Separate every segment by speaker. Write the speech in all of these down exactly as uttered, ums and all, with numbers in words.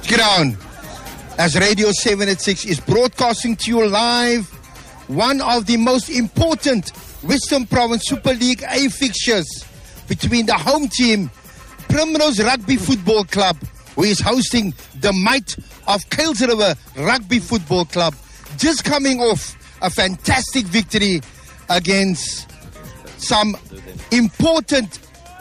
Speaker 1: Ground, as Radio seven eighty-six is broadcasting to you live one of the most important Western Province Super League A fixtures between the home team, Primrose Rugby Football Club, who is hosting the might of Kuils River Rugby Football Club, just coming off a fantastic victory against some important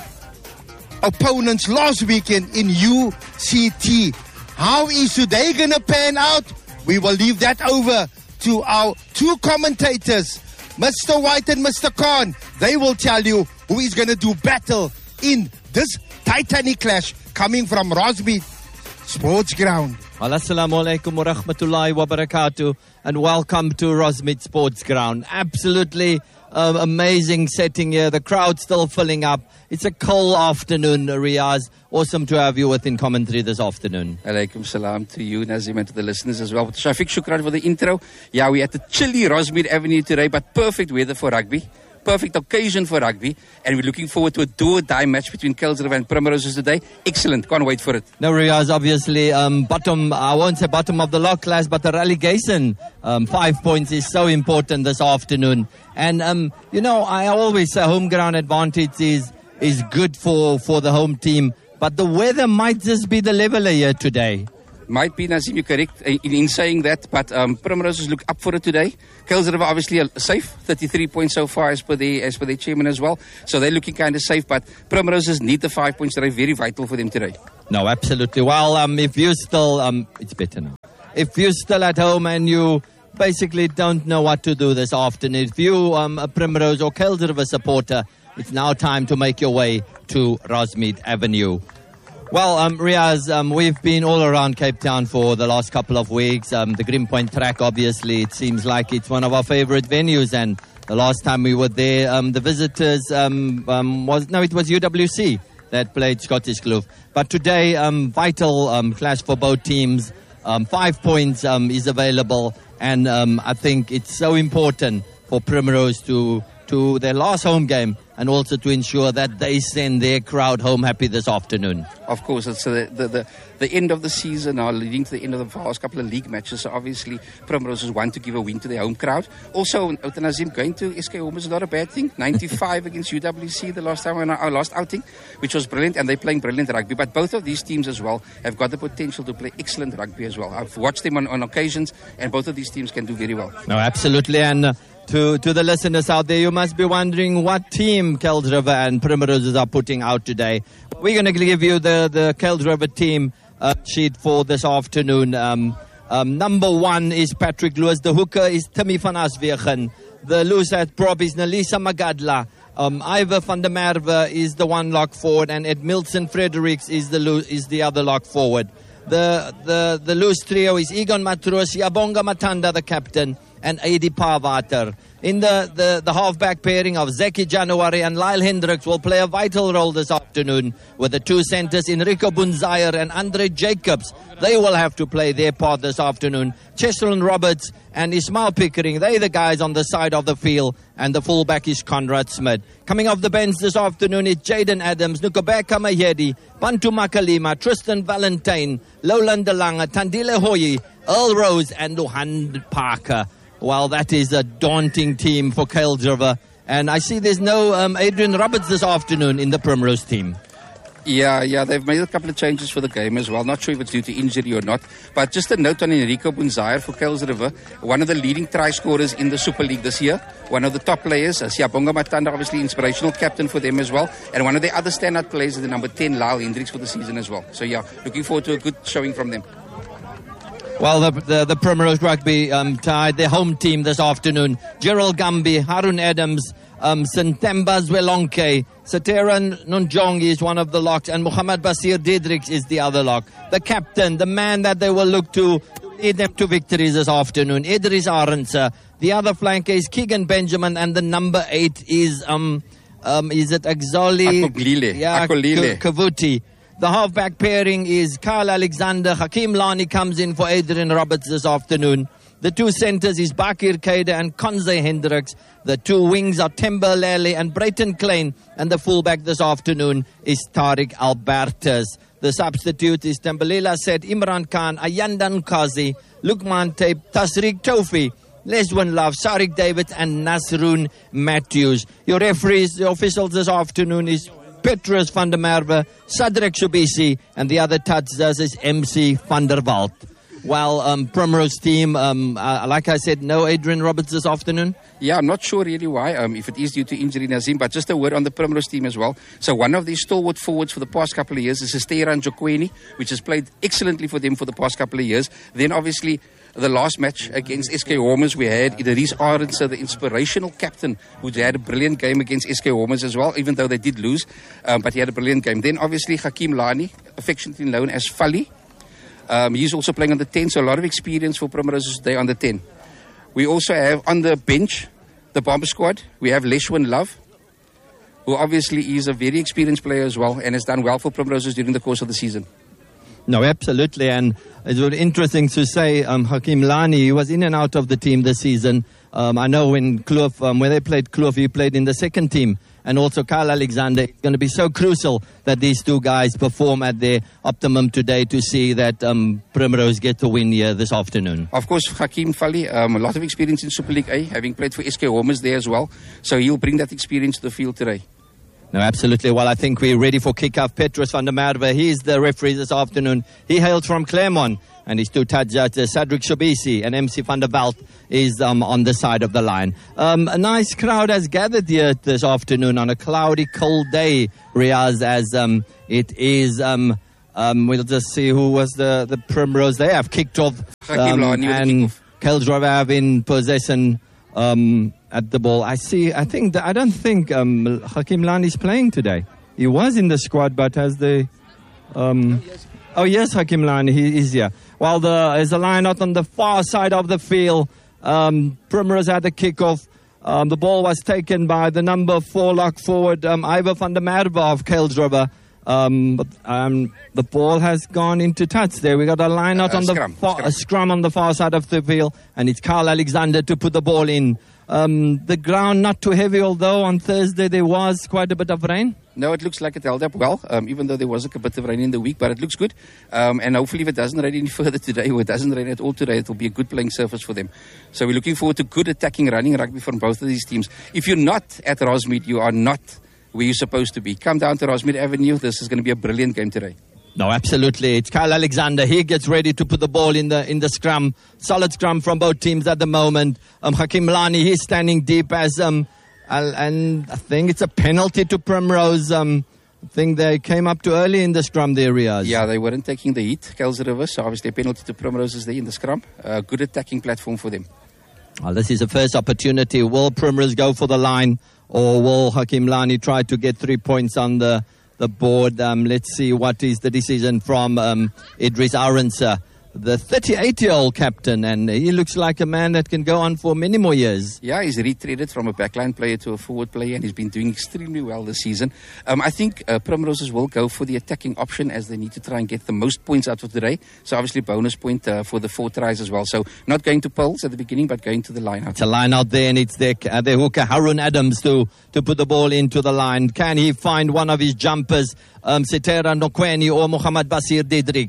Speaker 1: opponents last weekend in U C T. How is today going to pan out? We will leave that over to our two commentators, Mister White and Mister Khan. They will tell you who is going to do battle in this titanic clash coming from Rosemead Sports Ground.
Speaker 2: Assalamu alaikum wa rahmatullahi wa barakatuh, and welcome to Rosemead Sports Ground. Absolutely uh, amazing setting here. The crowd still filling up. It's a cold afternoon, Riaz. Awesome to have you within commentary this afternoon.
Speaker 3: Alaikum salam to you, Nazim, and to the listeners as well. Shafiq, shukran for the intro. Yeah, we're at the chilly Rosemead Avenue today, but perfect weather for rugby. Perfect occasion for rugby, and we're looking forward to a do-or-die match between Kuils River and Primroses today. Excellent, can't wait for it.
Speaker 2: No, Riaz, obviously, um, bottom, I won't say bottom of the lot class, but the relegation, um, five points is so important this afternoon. And, um, you know, I always say home ground advantage is, is good for, for the home team, but the weather might just be the leveler here today.
Speaker 3: Might be, Nazim, you're correct in, in saying that, but um, Primroses look up for it today. Kuils River obviously are safe, thirty-three points so far as per the as per their chairman as well. So they're looking kind of safe, but Primroses need the five points today. Very vital for them today.
Speaker 2: No, absolutely. Well, um, if you still, um, it's better now. If you're still at home and you basically don't know what to do this afternoon, if you um, a Primrose or Kuils River supporter, it's now time to make your way to Rosemead Avenue. Well, um, Riaz, um, we've been all around Cape Town for the last couple of weeks. Um, the Greenpoint track, obviously, it seems like it's one of our favorite venues. And the last time we were there, um, the visitors um, um, was, no, it was U W C that played Scottish Kloof. But today, um, vital um, clash for both teams. Um, five points um, is available. And um, I think it's so important for Primrose to, to their last home game, and also to ensure that they send their crowd home happy this afternoon.
Speaker 3: Of course, it's the, the, the, the end of the season now, leading to the end of the last couple of league matches. So obviously, Primroses want to give a win to their home crowd. Also, Nazim, going to S K Home is not a bad thing. ninety-five against U W C the last time, our last outing, which was brilliant, and they're playing brilliant rugby. But both of these teams as well have got the potential to play excellent rugby as well. I've watched them on, on occasions, and both of these teams can do very well.
Speaker 2: No, absolutely, and uh, To, to the listeners out there, you must be wondering what team Kuils River and Primroses are putting out today. We're going to give you the, the Kuils River team uh, sheet for this afternoon. Um, um, number one is Patrick Lewis. The hooker is Timmy van Aswegen. The loose at prop is Nalisa Magadla. Um, Ivor van der Merwe is the one lock forward, and Ed Milson Fredericks is the lo- is the other lock forward. The the the loose trio is Egon Matros, Yabonga Matanda, the captain, and Adi Pavater. In the, the, the halfback pairing of Zeki January and Lyle Hendricks will play a vital role this afternoon, with the two centers Enrico Bunzayer and Andre Jacobs. They will have to play their part this afternoon. Cheslin Roberts and Ismail Pickering, they're the guys on the side of the field, and the fullback is Conrad Smith. Coming off the bench this afternoon is Jaden Adams, Nukobeka Mayedi, Bantu Makalima, Tristan Valentine, Lowland Delanga, Tandile Hoyi, Earl Rose, and Luhan Parker. Well, that is a daunting team for Kuils River. And I see there's no um, Adrian Roberts this afternoon in the Primrose team.
Speaker 3: Yeah, yeah, they've made a couple of changes for the game as well. Not sure if it's due to injury or not. But just a note on Enrico Bunzayer for Kuils River, one of the leading try scorers in the Super League this year. One of the top players, uh, Siabonga Matanda, obviously inspirational captain for them as well. And one of the other standout players is the number ten, Lyle Hendricks, for the season as well. So yeah, looking forward to a good showing from them.
Speaker 2: Well, the, the, the Primrose Rugby um, tied their home team this afternoon. Gerald Gambi, Harun Adams, um, Sentemba Zwelonke, Sateran Nunjongi is one of the locks, and Muhammad Basir Diedrichs is the other lock. The captain, the man that they will look to lead them to victories this afternoon, Idris Arendse. The other flanker is Keegan Benjamin, and the number eight is, um, um, is it Axoli?
Speaker 3: Akoglile.
Speaker 2: Yeah,
Speaker 3: Akolile.
Speaker 2: Kavuti. The halfback pairing is Kyle Alexander. Hakeem Lani comes in for Adrian Roberts this afternoon. The two centres is Bakir Kader and Konze Hendricks. The two wings are Temba Lele and Brayton Klein. And the fullback this afternoon is Tariq Albertus. The substitute is Tembalila Set, Imran Khan, Ayandan Kazi, Lukman Tape, Tasriq Tofi, Leswin Love, Sariq David and Nasrun Matthews. Your referees, the officials this afternoon is Petrus van der Merwe, Sadrek Shubisi, and the other touchdoes is M C van der Walt. Well, um, Primrose team, um, uh, like I said, no Adrian Roberts this afternoon?
Speaker 3: Yeah, I'm not sure really why, um, if it is due to injury, Nazim, but just a word on the Primrose team as well. So one of the stalwart forwards for the past couple of years is Esteran Jokweni, which has played excellently for them for the past couple of years. Then obviously the last match against S K Hormuz, we had Idris Arendse, the inspirational captain, who had a brilliant game against S K Hormuz as well, even though they did lose, um, but he had a brilliant game. Then obviously Hakeem Lani, affectionately known as Fali. Um, he's also playing on the ten, so a lot of experience for Primrose today on the ten. We also have on the bench, the Bomber squad, we have Leshwin Love, who obviously is a very experienced player as well and has done well for Primrose during the course of the season.
Speaker 2: No, absolutely, and it's very interesting to say um, Hakeem Lani, he was in and out of the team this season. Um, I know when Kloof, um, when they played Kloof, he played in the second team. And also Kyle Alexander. It's going to be so crucial that these two guys perform at their optimum today to see that um, Primrose get to win here this afternoon.
Speaker 3: Of course, Hakeem Fali, um, a lot of experience in Super League A, having played for S K Hormuz there as well. So he'll bring that experience to the field today.
Speaker 2: No, absolutely. Well, I think we're ready for kick-off. Petrus van der Merwe, he's the referee this afternoon. He hails from Claremont. And his two touchdowners, Sadrek Shubisi and M C van der Walt, is um, on the side of the line. Um, a nice crowd has gathered here this afternoon on a cloudy, cold day, Riaz, as um, it is. Um, um, we'll just see who was the, the Primrose. They have kicked off. Um, and Keldrova have in possession um, at the ball. I see, I think, that, I don't think um, Hakeem Lani is playing today. He was in the squad, but has the... Um, oh, yes, Hakeem Lani, he is here. While the, there's a line out on the far side of the field, um, Primrose had the kickoff. Um, the ball was taken by the number four lock forward, um, Ivor van der Merwe of Keldrova. Um, but um, the ball has gone into touch there. We got a line out uh, on the
Speaker 3: scrum,
Speaker 2: far,
Speaker 3: scrum.
Speaker 2: a scrum on the far side of the field, and it's Carl Alexander to put the ball in. Um, the ground not too heavy, although on Thursday there was quite a bit of rain.
Speaker 3: No, it looks like it held up well, um, even though there was a bit of rain in the week, but it looks good. Um, and hopefully if it doesn't rain any further today, or it doesn't rain at all today, it will be a good playing surface for them. So we're looking forward to good attacking, running rugby from both of these teams. If you're not at Rosemead, you are not where you're supposed to be. Come down to Rosemead Avenue. This is going to be a brilliant game today.
Speaker 2: No, absolutely. It's Kyle Alexander. He gets ready to put the ball in the in the scrum. Solid scrum from both teams at the moment. Um, Hakeem Lani, he's standing deep as um, and I think it's a penalty to Primrose. Um, I think they came up too early in the scrum, the areas.
Speaker 3: Yeah, they weren't taking the heat. Kuilsriver, so obviously a penalty to Primrose is there in the scrum. Uh, good attacking platform for them.
Speaker 2: Well, this is the first opportunity. Will Primrose go for the line, or will Hakeem Lani try to get three points on the the board? Um, let's see what is the decision from um, Idris Arendse, the thirty-eight-year-old captain, and he looks like a man that can go on for many more years.
Speaker 3: Yeah, he's retreated from a backline player to a forward player, and he's been doing extremely well this season. Um, I think uh, Primroses will go for the attacking option, as they need to try and get the most points out of today. So obviously bonus point uh, for the four tries as well. So not going to poles at the beginning, but going to the line out.
Speaker 2: It's a line out there, and it's their, uh, their hooker, Harun Adams, to, to put the ball into the line. Can he find one of his jumpers, um, Setera Nokweni or Mohamed Basir Dedrix?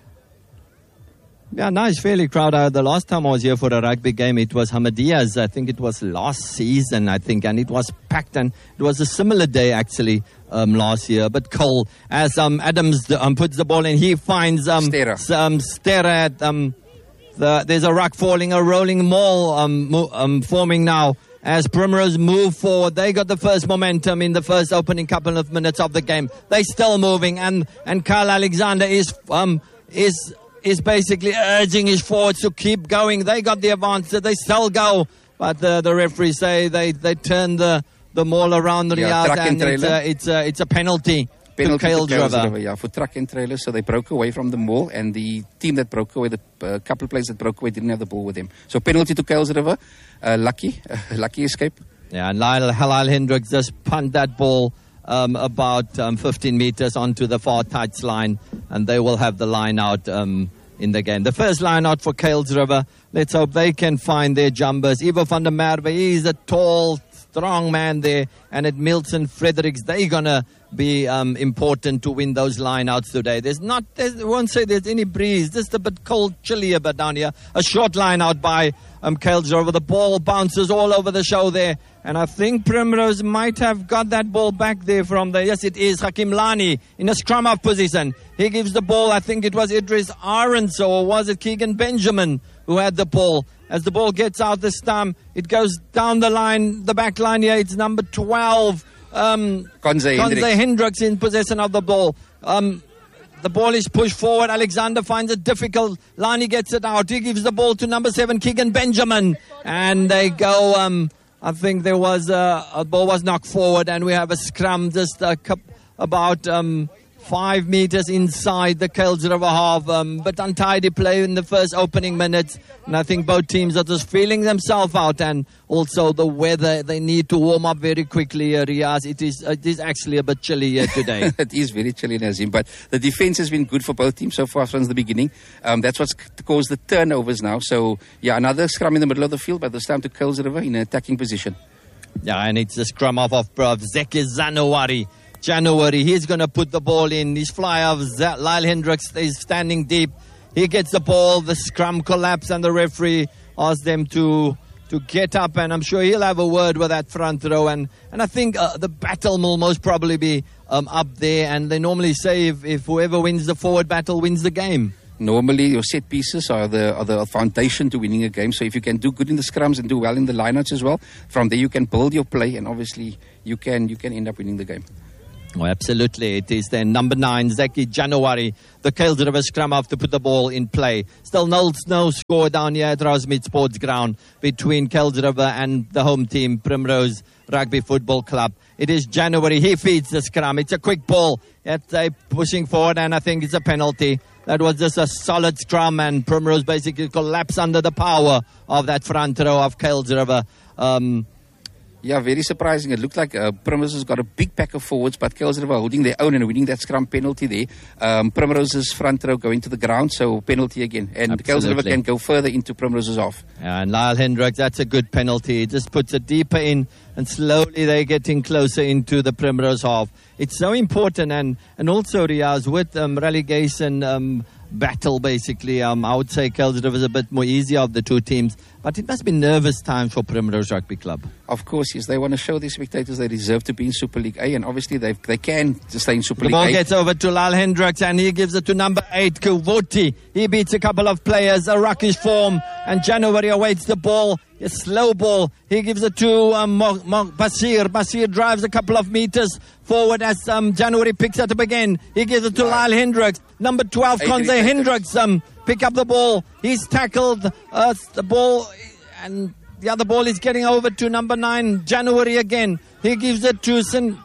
Speaker 2: Yeah, nice, fairly crowded. The last time I was here for a rugby game, it was Hamadiya's. I think it was last season, I think, and it was packed. And it was a similar day, actually, um, last year. But Cole, as um, Adams um, puts the ball in, he finds um,
Speaker 3: Stera.
Speaker 2: some Stera at, um, the, there's a ruck falling, a rolling maul um, mo- um, forming now. As Primrose move forward, they got the first momentum in the first opening couple of minutes of the game. They're still moving, and, and Kyle Alexander is um, is... is basically urging his forwards to keep going. They got the advantage. They still go. But the, the referees say they, they turn the, the maul around the
Speaker 3: yeah,
Speaker 2: Riyadh, and, and it's, a, it's, a, it's a penalty,
Speaker 3: penalty
Speaker 2: to Kuilsriver.
Speaker 3: Yeah, for truck and trailer. So they broke away from the maul, and the team that broke away, the uh, couple of players that broke away didn't have the ball with them. So penalty to Kuilsriver. Uh, lucky, uh, lucky escape.
Speaker 2: Yeah, and Lyle Halal Hendricks just punt that ball Um, about um, fifteen meters onto the far touch line, and they will have the line out um, in the game. The first line out for Kuils River. Let's hope they can find their jumbers. Ivo van der Merwe, he's a tall, strong man there. And at Milton Fredericks, they're going to be um, important to win those lineouts today. There's not, there's, I won't say there's any breeze. Just a bit cold, chilly a bit down here. A short line out by um, Kuils River. The ball bounces all over the show there. And I think Primrose might have got that ball back there from the, yes it is, Hakim Lani in a scrum half position. He gives the ball, I think it was Idris Arons or was it Keegan Benjamin who had the ball. As the ball gets out this time, it goes down the line, the back line here, it's number twelve. Um,
Speaker 3: Konze Hendricks.
Speaker 2: Hendricks in possession of the ball. Um, the ball is pushed forward. Alexander finds it difficult. Lani gets it out. He gives the ball to number seven, Keegan Benjamin. And they go, um, I think there was a, a ball was knocked forward and we have a scrum just a cup, about um, five meters inside the Kuils River half. Um, but untidy play in the first opening minutes. And I think both teams are just feeling themselves out. And also the weather, they need to warm up very quickly, uh, Riaz. It is, it is actually a bit chilly here today.
Speaker 3: It is very chilly, Nazim. But the defense has been good for both teams so far since the beginning. Um, that's what's caused the turnovers now. So, yeah, another scrum in the middle of the field, but this time to Kuils River in an attacking position.
Speaker 2: Yeah, and it's a scrum off of uh, Zeki January. January, he's going to put the ball in. His fly of Z- Lyle Hendricks is standing deep. He gets the ball, the scrum collapse, and the referee asks them to to get up, and I'm sure he'll have a word with that front row. And, and I think uh, the battle will most probably be um, up there, and they normally say if, if whoever wins the forward battle wins the game.
Speaker 3: Normally, your set pieces are the are the foundation to winning a game. So if you can do good in the scrums and do well in the lineouts as well, from there you can build your play, and obviously you can you can end up winning the game.
Speaker 2: Oh, absolutely. It is then number nine, Zeki January, the Kuils River scrum half to put the ball in play. Still no, no score down here at Rosemead Sports Ground between Kuils River and the home team, Primrose Rugby Football Club. It is January. He feeds the scrum. It's a quick ball. They're pushing forward, and I think it's a penalty. That was just a solid scrum, and Primrose basically collapsed under the power of that front row of Kuils River. Um,
Speaker 3: Yeah, very surprising. It looked like uh, Primrose has got a big pack of forwards, but Kuils River holding their own and winning that scrum penalty there. Um, Primrose's front row going to the ground, so penalty again. And Kuils River can go further into Primrose's off.
Speaker 2: Yeah, and Lyle Hendricks, that's a good penalty. It just puts it deeper in, and slowly they're getting closer into the Primrose half. It's so important, and, and also, Riaz, with um, relegation um, battle, basically, um, I would say Kuils River is a bit more easier of the two teams. But it must be nervous times for Primrose Rugby Club.
Speaker 3: Of course, yes. They want to show the spectators they deserve to be in Super League A, and obviously they they can stay in Super
Speaker 2: the
Speaker 3: League A.
Speaker 2: The ball gets over to Lyle Hendricks, and he gives it to number eight, Kuvoti. He beats a couple of players, a ruckish form, and January awaits the ball. A slow ball. He gives it to um, Mo- Mo- Basir. Basir drives a couple of meters forward as um, January picks it up again. He gives it to wow. Lyle Hendricks. Number twelve, Konze Hendricks, um, pick up the ball. He's tackled uh, the ball, and the other ball is getting over to number nine, January again. He gives it to Sin.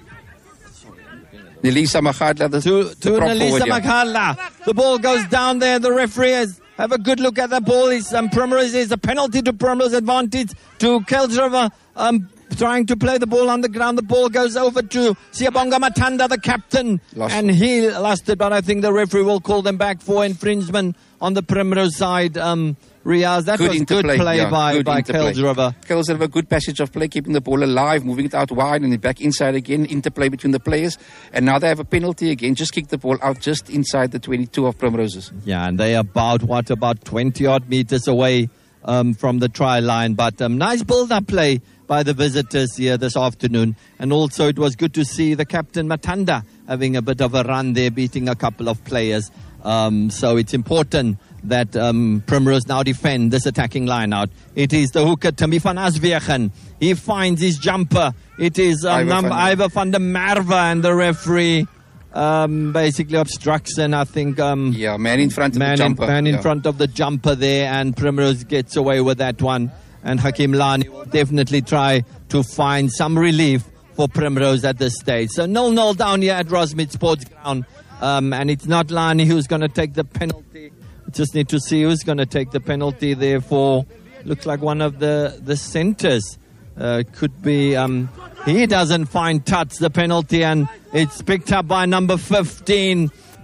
Speaker 3: Nelisa Makhadla, the,
Speaker 2: to,
Speaker 3: the
Speaker 2: to Nelisa Makhadla. The ball goes down there. The referee has have a good look at the ball. It's um, Primrose is a penalty to Primrose, advantage to Kuils River. Um, trying to play the ball on the ground. The ball goes over to Siyabonga Matanda, the captain, lost and he lost it. But I think the referee will call them back for infringement on the Primrose side. Um, Riaz, that
Speaker 3: good
Speaker 2: was
Speaker 3: interplay.
Speaker 2: good play
Speaker 3: yeah,
Speaker 2: by,
Speaker 3: good
Speaker 2: by Kuils River.
Speaker 3: Kuils River, good passage of play, keeping the ball alive, moving it out wide and then back inside again, interplay between the players. And now they have a penalty again, just kick the ball out just inside the twenty-two of Primrose's.
Speaker 2: Yeah, and they are about, what, about twenty odd meters away um, from the try line. But um, nice build-up play by the visitors here this afternoon. And also it was good to see the captain Matanda having a bit of a run there, beating a couple of players. Um, so it's important that um, Primrose now defend this attacking line out. It is the hooker, Timmy van Aswegen. He finds his jumper. It is um, number Iver van der Merwe, and the referee um, basically obstructs, and I think... Um,
Speaker 3: yeah, man in front of
Speaker 2: man
Speaker 3: the jumper.
Speaker 2: In, man in
Speaker 3: yeah.
Speaker 2: front of the jumper there, and Primrose gets away with that one. And Hakim Lani will definitely try to find some relief for Primrose at this stage. So nil nil down here at Rosemead Sports Ground. Um, and it's not Lani who's going to take the penalty. Just need to see who's going to take the penalty there for, looks like one of the, the centers. Uh, could be, um, he doesn't find Tuts the penalty, and it's picked up by number fifteen,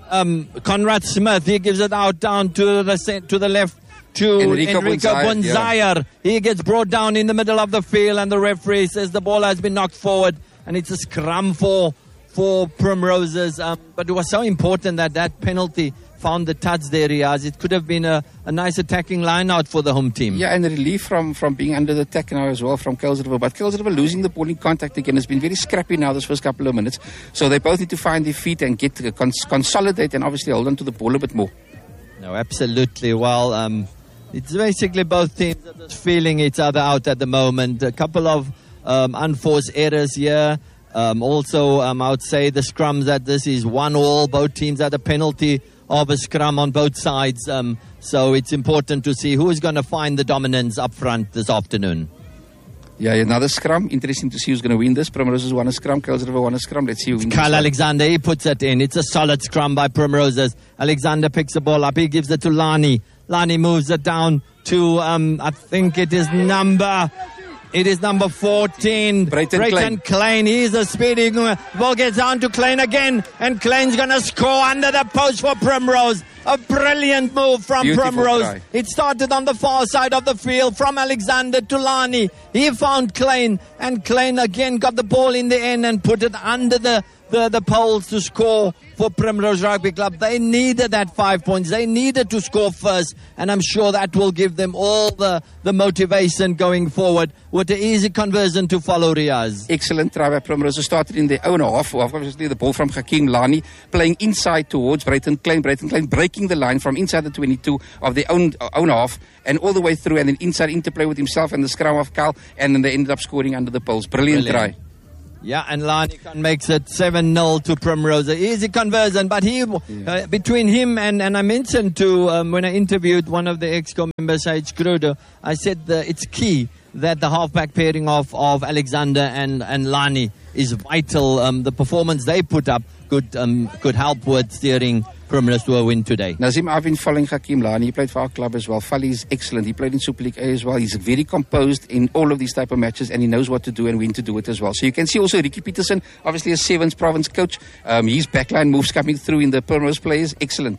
Speaker 2: um, Conrad Smith, he gives it out down to the cent- to the left to
Speaker 3: Enrico
Speaker 2: Enrico
Speaker 3: Bonzire, yeah.
Speaker 2: Bonzire. He gets brought down in the middle of the field, and the referee says the ball has been knocked forward, and it's a scrum for for Primroses. Um, but it was so important that that penalty found the touch there, Riaz. It could have been a, a nice attacking line out for the home team.
Speaker 3: Yeah, and relief from, from being under the attack now as well from Kuilsriver. But Kuilsriver losing the ball in contact again has been very scrappy now this first couple of minutes. So they both need to find their feet and get uh, cons- consolidate and obviously hold on to the ball a bit more.
Speaker 2: No, absolutely. Well, um, it's basically both teams are just feeling each other out at the moment. A couple of um, unforced errors here. Um, also, um, I would say the scrums that this is one all. Both teams had a penalty of a scrum on both sides. Um, so it's important to see who is going to find the dominance up front this afternoon.
Speaker 3: Yeah, another scrum. Interesting to see who's going to win this. Primroses won a scrum. Kuilsriver won a scrum. Let's see who wins.
Speaker 2: Kyle Alexander, he puts it in. It's a solid scrum by Primroses. Alexander picks the ball up. He gives it to Lani. Lani moves it down to, um, I think it is number... It is number fourteen,
Speaker 3: Brayton
Speaker 2: Brayton Klein. He's a speedy ball, gets down to Klein again, and Klein's going to score under the post for Primrose. A brilliant move from
Speaker 3: Beautiful
Speaker 2: Primrose.
Speaker 3: try.
Speaker 2: It started on the far side of the field from Alexander to Lani. He found Klein, and Klein again got the ball in the end and put it under the, the, the poles to score for Primrose Rugby Club. They needed that five points. They needed to score first, and I'm sure that will give them all the, the motivation going forward with the easy conversion to follow Riaz.
Speaker 3: Excellent try by Primrose. Started in their own half. Obviously, the ball from Hakeem Lani playing inside towards Brayton Klein. Brayton Klein breaking the line from inside the twenty-two of their own uh, own half and all the way through, and then inside interplay with himself and the scrum of Cal, and then they ended up scoring under the poles. Brilliant, Brilliant. try.
Speaker 2: Yeah, and Lanikan makes it seven nil to Primrose. Easy conversion, but he yeah. uh, between him and, and I mentioned to, um, when I interviewed one of the EXCO members, H. Kruder, I said the, it's key that the halfback pairing of, of Alexander and, and Lani is vital. Um, the performance they put up could, um, could help with steering Primrose to a win today.
Speaker 3: Nazim, I've been following Hakeem Lani. He played for our club as well. Fali is excellent. He played in Super League A as well. He's very composed in all of these type of matches, and he knows what to do and when to do it as well. So you can see also Ricky Peterson, obviously a Sevens province coach. Um, his backline moves coming through in the Primrose players. Excellent.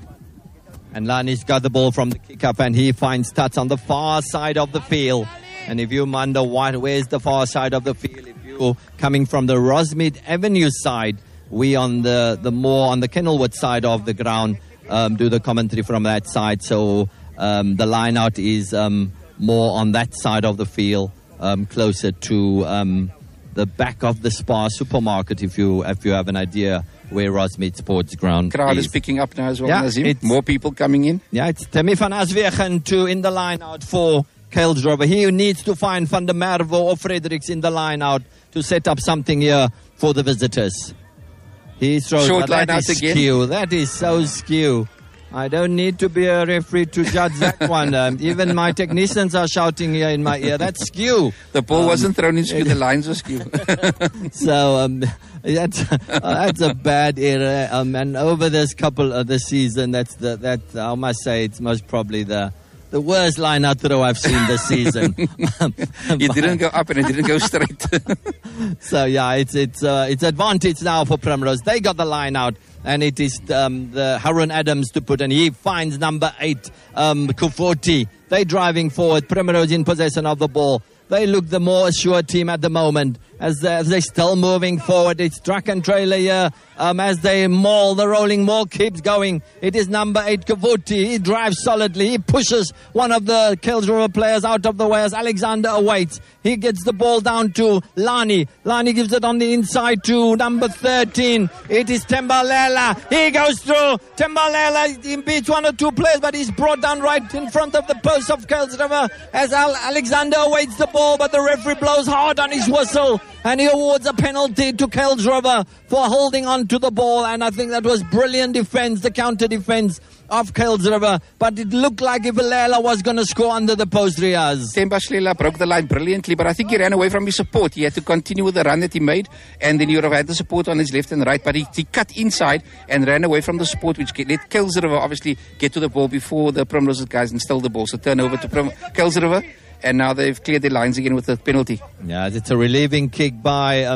Speaker 2: And Lani's got the ball from the kick-up, and he finds Tats on the far side of the field. And if you wonder why, where's the far side of the field, if you're coming from the Rosemead Avenue side, we on the, the more on the Kenilworth side of the ground um, do the commentary from that side. So um, the line out is um, more on that side of the field, um, closer to um, the back of the Spar supermarket, if you if you have an idea where Rosemead Sports Ground
Speaker 3: crowd
Speaker 2: is.
Speaker 3: is picking up now as well,
Speaker 2: Yeah,
Speaker 3: Nazim.
Speaker 2: it's-
Speaker 3: More people coming in.
Speaker 2: Yeah, it's Temi van Aswegen to in the line out for Kuilsriver. He needs to find Van der Merwe or Fredericks in the line out to set up something here for the visitors. He throws,
Speaker 3: Short
Speaker 2: but that
Speaker 3: line out
Speaker 2: is
Speaker 3: again.
Speaker 2: skew. That is so skew. I don't need to be a referee to judge that one. Um, even my technicians are shouting here in my ear. That's skew.
Speaker 3: The ball
Speaker 2: Um,
Speaker 3: wasn't thrown in skew, the lines were skew.
Speaker 2: So um, that's uh, that's a bad error. Um, and over this couple of the season, that's the that I must say it's most probably the the worst line out throw I've seen this season.
Speaker 3: It didn't go up and it didn't go straight.
Speaker 2: So yeah, it's it's uh, it's advantage now for Primrose. They got the line out, and it is um, the Harun Adams to put, and he finds number eight, um, Kufoti. They driving forward. Primrose in possession of the ball. They look the more assured team at the moment as they're, as they're still moving forward. It's truck and trailer here um, as they maul. The rolling maul keeps going. It is number eight, Kavuti. He drives solidly. He pushes one of the Kuilsriver players out of the way as Alexander awaits. He gets the ball down to Lani. Lani gives it on the inside to number thirteen. It is Tembalela. He goes through. Tembalela, he beats one or two players, but he's brought down right in front of the post of Kuilsriver as Al- Alexander awaits the ball, but the referee blows hard on his whistle and he awards a penalty to Kuilsriver for holding on to the ball. And I think that was brilliant defense, the counter defense of Kuilsriver, but it looked like if Ilela was going to score under the post, Riaz.
Speaker 3: Themba Schlela broke the line brilliantly, but I think he ran away from his support. He had to continue with the run that he made, and then he would have had the support on his left and right, but he, he cut inside and ran away from the support, which let Kuilsriver obviously get to the ball before the Primrose guys and steal the ball. So turnover to Prim- Kuilsriver, and now they've cleared their lines again with the penalty.
Speaker 2: Yeah, it's a relieving kick by um,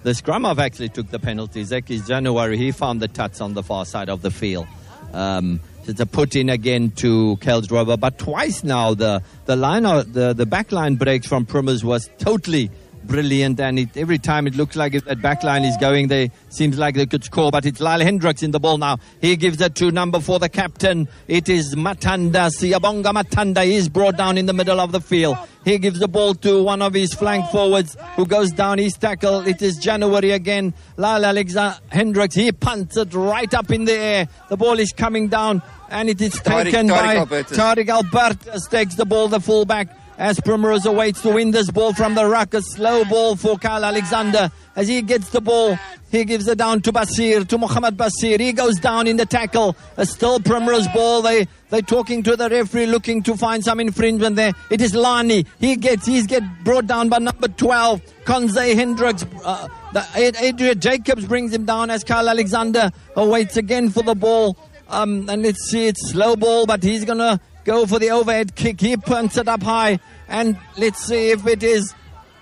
Speaker 2: the scrum-half actually took the penalty. Zekis January, he found the tuts on the far side of the field. Um, it's a put in again to Keldrova, but twice now the the line, the the back line breaks from Primrose was totally brilliant, and it, every time it looks like if that back line is going, they seems like they could score. But it's Lyle Hendricks in the ball now. He gives it to number four, the captain. It is Matanda, Siyabonga Matanda. He's brought down in the middle of the field. He gives the ball to one of his flank forwards who goes down his tackle. It is January again. Lyle Alexander Hendricks, he punts it right up in the air. The ball is coming down, and it is taken
Speaker 3: Tariq,
Speaker 2: by
Speaker 3: Tariq
Speaker 2: Tariq Albertus. Takes the ball, the fullback, as Primrose awaits to win this ball from the ruck. A slow ball for Kyle Alexander. As he gets the ball, he gives it down to Basir, to Mohamed Basir. He goes down in the tackle. A still Primrose ball. They, they're talking to the referee, looking to find some infringement there. It is Lani. He gets, he's get brought down by number twelve, Konze Hendricks. Uh, the, Adrian Jacobs brings him down as Kyle Alexander awaits again for the ball. Um, and let's see, it's slow ball, but he's going to go for the overhead kick. He punts it up high. And let's see if it is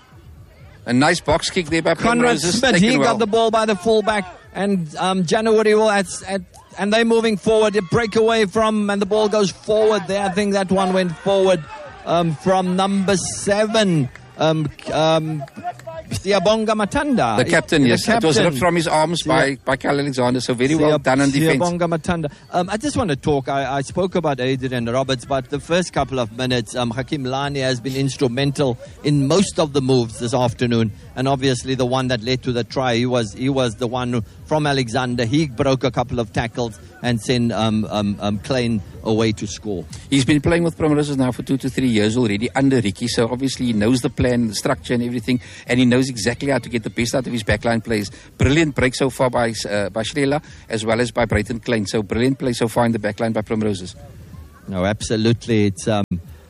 Speaker 3: a nice box kick there by
Speaker 2: Conrad
Speaker 3: Primrose.
Speaker 2: Smith. He well. got the ball by the fullback. And um, January will at, at and they're moving forward. A breakaway from, and the ball goes forward there. I think that one went forward um, from number seven. Um, um, Siyabonga Matanda.
Speaker 3: The captain,
Speaker 2: the
Speaker 3: yes.
Speaker 2: Captain.
Speaker 3: It was ripped from his arms by, by Kyle Alexander, so very well done on defense.
Speaker 2: Siyabonga Matanda. Um, I just want to talk, I, I spoke about Adrian Roberts, but the first couple of minutes, um, Hakim Lani has been instrumental in most of the moves this afternoon, and obviously the one that led to the try, he was he was the one who, from Alexander, he broke a couple of tackles and sent um, um, um, Klein away to score.
Speaker 3: He's been playing with Primrose now for two to three years already under Ricky, so obviously he knows the plan, the structure and everything, and he knows exactly how to get the best out of his backline plays. Brilliant break so far by uh, by Shrela as well as by Brayton Klein. So brilliant play so far in the backline by Primroses.
Speaker 2: No, absolutely. It's um,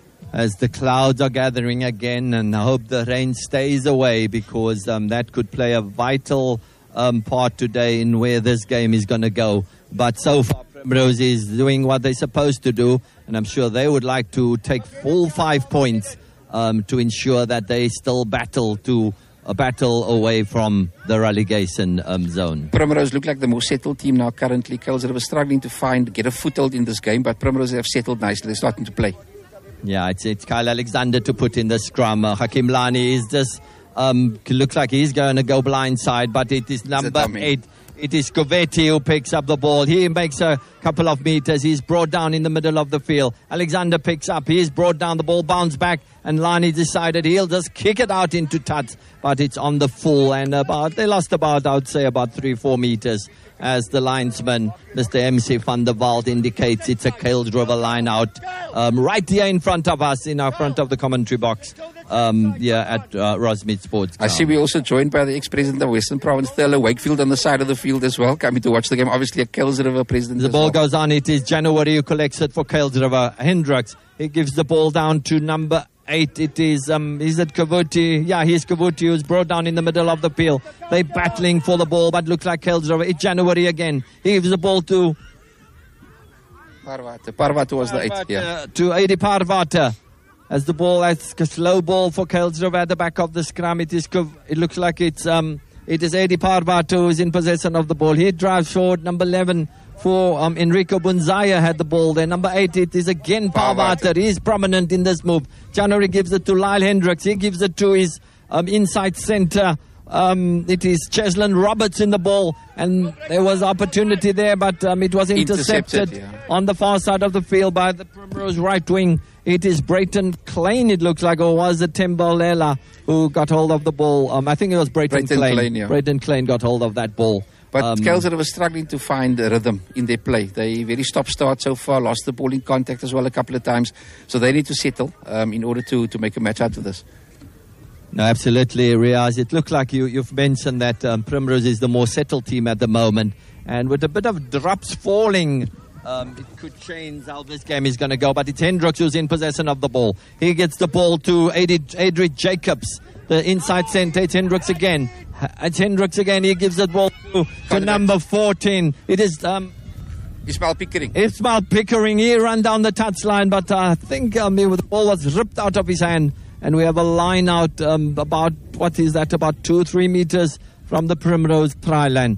Speaker 2: as the clouds are gathering again, and I hope the rain stays away, because um, that could play a vital um, part today in where this game is going to go. But so far, Primrose is doing what they're supposed to do, and I'm sure they would like to take full five points um, to ensure that they still battle to a battle away from the relegation um, zone.
Speaker 3: Primrose look like the more settled team now currently. Keldrova was struggling to find, get a foothold in this game, but Primrose have settled nicely. They're starting to play.
Speaker 2: Yeah, it's, it's Kyle Alexander to put in the scrum. Uh, Hakim Lani is just, um, looks like he's going to go blindside, but it is number eight. It is Covetti who picks up the ball. He makes a couple of meters. He's brought down in the middle of the field. Alexander picks up. He's brought down. The ball bounced back. And Lani decided he'll just kick it out into Tuts. But it's on the full. And about they lost about, I would say, about three, four meters. As the linesman, Mister M C van der Walt, indicates it's a Keldrova line out. Um, right here in front of us, in our front of the commentary box. Um, yeah, at uh, Rosmead Sports Ground.
Speaker 3: I see we're also joined by the ex-president of Western Province, Thurlow Wakefield, on the side of the field as well, coming to watch the game. Obviously a Keldrova president.
Speaker 2: The
Speaker 3: as
Speaker 2: ball
Speaker 3: well.
Speaker 2: goes on. It is January who collects it for Keldrova. Hendricks, he gives the ball down to number eight. It is, um, is it Kavuti? Yeah, he's Kavuti who's brought down in the middle of the field. They're battling for the ball, but looks like Keldrova. It's January again. He gives the ball to
Speaker 3: Parvata. Parvata was the eight, yeah.
Speaker 2: To Adi Parvata. As the ball, as a slow ball for Keldrova at the back of the scrum. It is. It looks like it's. Um, it is Adi Parvata who is in possession of the ball. He drives forward. Number eleven for um, Enrico Bunzaya had the ball there. Number eight, it is again Parvata. He is prominent in this move. January gives it to Lyle Hendricks. He gives it to his um, inside centre. Um, it is Cheslin Roberts in the ball, and there was opportunity there, but um, it was intercepted, intercepted yeah. on the far side of the field by the Primrose right wing. It is Brayton Klein, it looks like, or was it Tembolela who got hold of the ball? Um, I think it was Brayton, Brayton Klein. Klein yeah. Brayton Klein got hold of that ball.
Speaker 3: But
Speaker 2: um,
Speaker 3: Keldrova was struggling to find a rhythm in their play. They very stop-start so far, lost the ball in contact as well a couple of times. So they need to settle um, in order to, to make a match out of this.
Speaker 2: No, absolutely, Riaz. It looked like you, you've mentioned that um, Primrose is the more settled team at the moment. And with a bit of drops falling, um, it could change how this game is going to go. But it's Hendricks who's in possession of the ball. He gets the ball to Adrian Jacobs, the inside centre. It's Hendricks again. It's Hendricks again. He gives the ball to, to number fourteen. It is... Um,
Speaker 3: Ismail Pickering.
Speaker 2: Ismail Pickering. He ran down the touchline, but uh, I think um, the ball was ripped out of his hand. And we have a line out um, about, what is that, about two, three meters from the Primrose try line.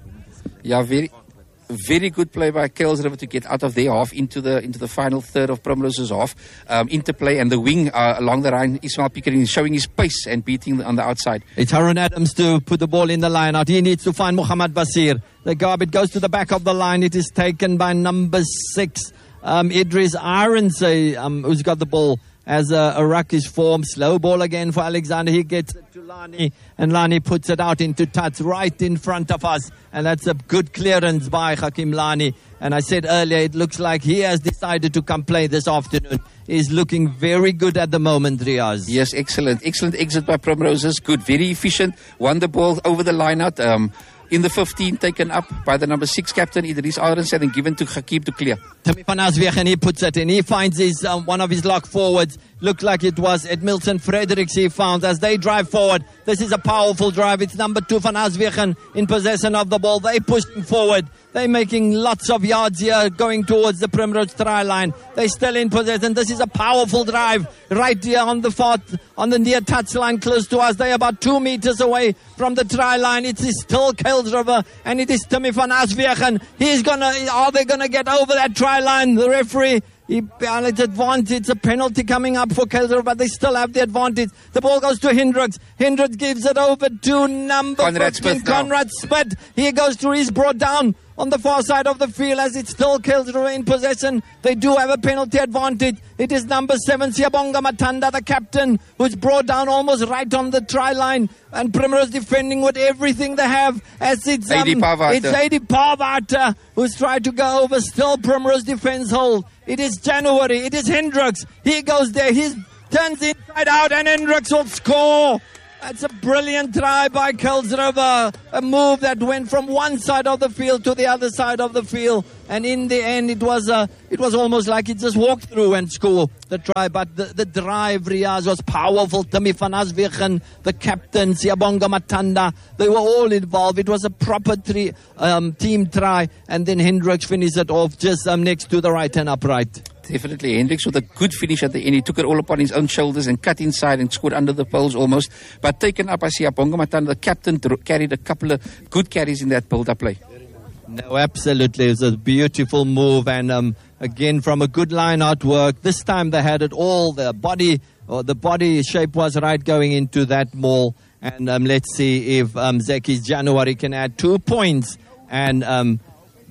Speaker 3: Yeah, very, very good play by Kells River to get out of their half into the into the final third of Primrose's half. Um, interplay and the wing uh, along the line. Ismail Pickering is showing his pace and beating on the outside.
Speaker 2: It's Haroon Adams to put the ball in the line out. He needs to find Muhammad Basir. The garbage goes to the back of the line. It is taken by number six, um, Idris Aronsay, um, who's got the ball as a, a ruck is formed. Slow ball again for Alexander. He gets it to Lani, and Lani puts it out into Tats right in front of us. And that's a good clearance by Hakim Lani. And I said earlier, it looks like he has decided to come play this afternoon. He's looking very good at the moment, Riaz.
Speaker 3: Yes, excellent. Excellent exit by Primroses. Good, very efficient. Won the ball over the line out. Um, in the fifteen, taken up by the number six captain, Idris Aronsay, and given to Hakim to clear.
Speaker 2: Timmy van Aswegen, he puts it in. He finds his um, one of his lock forwards. Looked like it was Edmilson Fredericks he found as they drive forward. This is a powerful drive. It's number two van Aswegen in possession of the ball. They pushing forward. They're making lots of yards here going towards the Primrose try line. They're still in possession. This is a powerful drive right here on the far, on the near touch line close to us. They're about two meters away from the try line. It is still Kells River and it is Timmy van Aswegen. He's gonna, are they gonna get over that try line? The referee, He it's advantage. It's a penalty coming up for Kells River, but they still have the advantage. The ball goes to Hendricks. Hendricks gives it over to number
Speaker 3: Conrad
Speaker 2: fifteen,
Speaker 3: Smith now.
Speaker 2: Conrad Smith. He goes through. He's brought down on the far side of the field as it's still Kells River in possession. They do have a penalty advantage. It is number seven, Siyabonga Matanda, the captain, who's brought down almost right on the try line. And Primrose defending with everything they have as it's um,
Speaker 3: Adi Pavata.
Speaker 2: it's Adi Pavata who's tried to go over. Still Primrose defense hold. It is January. It is Hendricks. He goes there. He turns inside out and Hendricks will score. That's a brilliant try by Kells River. A move that went from one side of the field to the other side of the field. And in the end, it was uh, it was almost like he just walked through and scored the try. But the, the drive, Riaz, was powerful. Timmy van Aswegen, the captain, Siyabonga Matanda, they were all involved. It was a proper three, um, team try. And then Hendricks finished it off just um, next to the right and upright.
Speaker 3: Definitely. Hendricks with a good finish at the end. He took it all upon his own shoulders and cut inside and scored under the poles almost. But taken up by Siyabonga Matanda, the captain carried a couple of good carries in that build-up play.
Speaker 2: No, absolutely. It was a beautiful move. And um, again, from a good line-out work. This time they had it all. The body, or the body shape was right going into that maul. And um, let's see if um, Zeki's January can add two points. And um,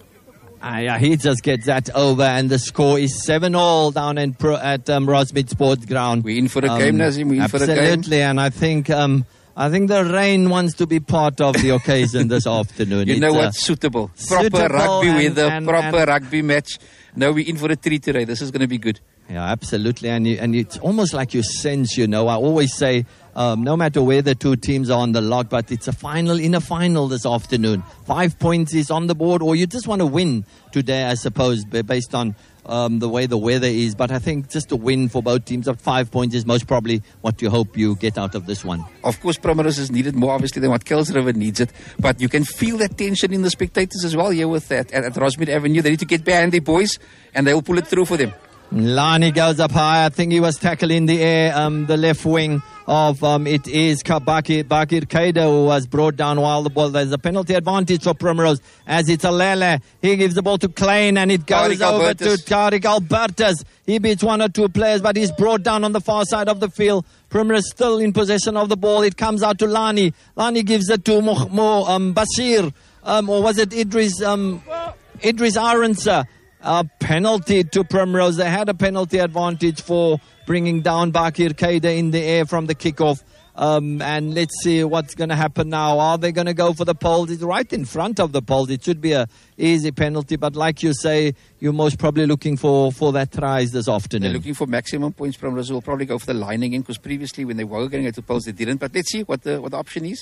Speaker 2: Ah, yeah, he just gets that over, and the score is seven all down in pro, at um, Rosmead Sports Ground.
Speaker 3: We're in for a
Speaker 2: um,
Speaker 3: game, Nazim. We're in for a game.
Speaker 2: Absolutely, and I think um, I think the rain wants to be part of the occasion this afternoon.
Speaker 3: You
Speaker 2: it's,
Speaker 3: know what?
Speaker 2: Uh,
Speaker 3: Suitable.
Speaker 2: suitable
Speaker 3: Proper rugby
Speaker 2: and,
Speaker 3: weather,
Speaker 2: and,
Speaker 3: proper
Speaker 2: and,
Speaker 3: rugby match. Now we're in for a treat today. This is going to be good.
Speaker 2: Yeah, absolutely, and you, and it's almost like you sense, you know, I always say, um, no matter where the two teams are on the log, but it's a final in a final this afternoon. Five points is on the board, or you just want to win today, I suppose, based on um, the way the weather is. But I think just a win for both teams of five points is most probably what you hope you get out of this one.
Speaker 3: Of course, Primrose is needed more obviously than what Kells River needs it, but you can feel that tension in the spectators as well here with that at, at Rosmead Avenue. They need to get behind their boys, and they will pull it through for them.
Speaker 2: Lani goes up high. I think he was tackled in the air. Um, the left wing of um, it is Bakir Bakir Kaida who was brought down while the ball. There's a penalty advantage for Primrose as it's Alele. He gives the ball to Klein and it goes
Speaker 3: Tariq
Speaker 2: over
Speaker 3: Albertus.
Speaker 2: to Tariq Albertus. He beats one or two players, but he's brought down on the far side of the field. Primrose still in possession of the ball. It comes out to Lani. Lani gives it to Mo, Mo um, Bashir, um, or was it Idris um, Idris Aronsay? A penalty to Primrose. They had a penalty advantage for bringing down Bakir Kaida in the air from the kickoff. Um, and let's see what's going to happen now. Are they going to go for the poles? It's right in front of the poles. It should be a easy penalty. But like you say, you're most probably looking for, for that tries this afternoon.
Speaker 3: They're looking for maximum points. Primrose will probably go for the line again because previously when they were going to poles, they didn't. But let's see what the, what the option is.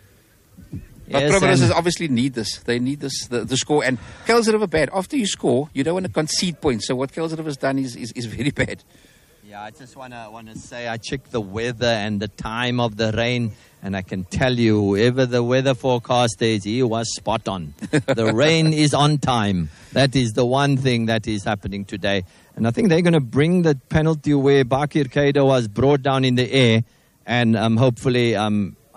Speaker 3: But
Speaker 2: Yes,
Speaker 3: Primrose
Speaker 2: and-
Speaker 3: obviously need this. They need this, the, the score. And Kells River bad. After you score, you don't want to concede points. So what Kells River has done is, is, is very bad.
Speaker 2: Yeah, I just want to want to say I checked the weather and the time of the rain, and I can tell you, whoever the weather forecaster is, he was spot on. The rain is on time. That is the one thing that is happening today. And I think they're going to bring the penalty where Bakir Kaida was brought down in the air, and um, hopefully... Um,